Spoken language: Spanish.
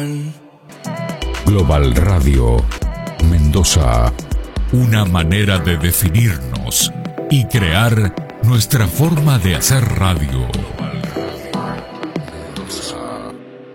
Global Radio, Mendoza. Una manera de definirnos y crear nuestra forma de hacer radio.